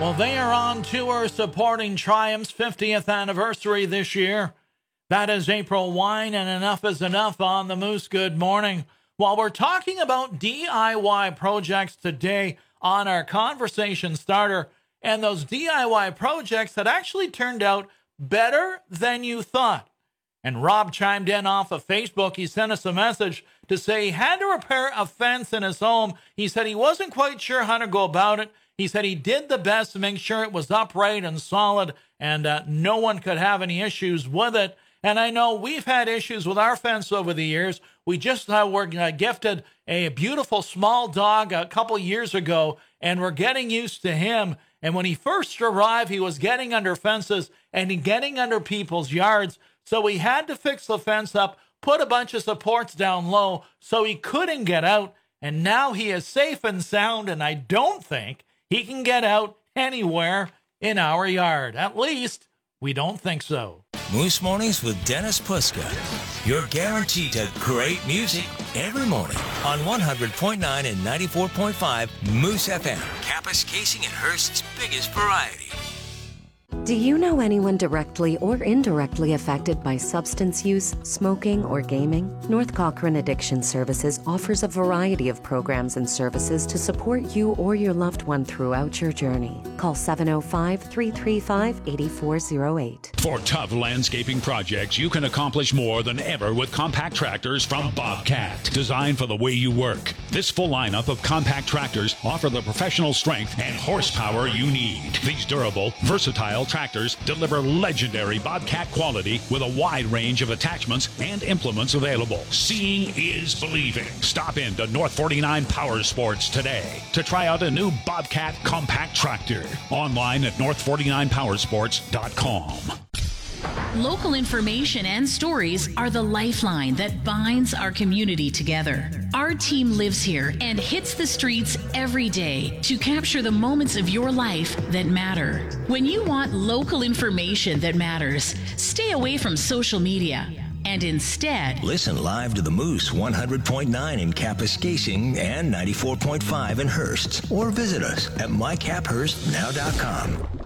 Well, they are on tour supporting Triumph's 50th anniversary this year. That is April Wine and Enough is Enough on the Moose. Good morning. While we're talking about DIY projects today on our conversation starter, and those DIY projects that actually turned out better than you thought. And Rob chimed in off of Facebook. He sent us a message to say he had to repair a fence in his home. He said he wasn't quite sure how to go about it. He said he did the best to make sure it was upright and solid and no one could have any issues with it. And I know we've had issues with our fence over the years. We just were gifted a beautiful small dog a couple years ago, and we're getting used to him. And when he first arrived, he was getting under fences and getting under people's yards. So we had to fix the fence up, put a bunch of supports down low so he couldn't get out. And now he is safe and sound, and I don't think he can get out anywhere in our yard. At least, we don't think so. Moose Mornings with Dennis Puska. You're guaranteed to great music every morning on 100.9 and 94.5 Moose FM. Kapuskasing and Hearst's biggest variety. Do you know anyone directly or indirectly affected by substance use, smoking, or gaming? North Cochrane Addiction Services offers a variety of programs and services to support you or your loved one throughout your journey. Call 705-335-8408. For tough landscaping projects, you can accomplish more than ever with compact tractors from Bobcat, designed for the way you work. This full lineup of compact tractors offer the professional strength and horsepower you need. These durable, versatile tractors deliver legendary Bobcat quality with a wide range of attachments and implements available. Seeing is believing. Stop in to North 49 Power Sports today to try out a new Bobcat compact tractor. Online at north49powersports.com. Local information and stories are the lifeline that binds our community together. Our team lives here and hits the streets every day to capture the moments of your life that matter. When you want local information that matters, stay away from social media and instead Listen live to the Moose 100.9 in Kapuskasing and 94.5 in Hearst, or visit us at mycaphurstnow.com.